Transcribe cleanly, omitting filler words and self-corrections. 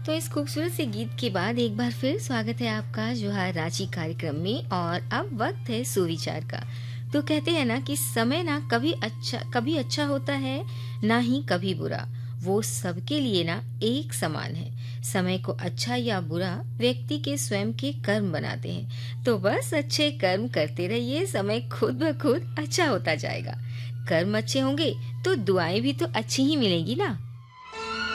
तो इस खूबसूरत से गीत के बाद एक बार फिर स्वागत है आपका जोहार रांची कार्यक्रम में। और अब वक्त है सुविचार का। तो कहते हैं ना कि समय ना कभी अच्छा होता है, ना ही कभी बुरा। वो सबके लिए ना एक समान है। समय को अच्छा या बुरा व्यक्ति के स्वयं के कर्म बनाते हैं। तो बस अच्छे कर्म करते रहिए, समय खुद ब खुद अच्छा होता जाएगा। कर्म अच्छे होंगे तो दुआएं भी तो अच्छी ही मिलेंगी ना।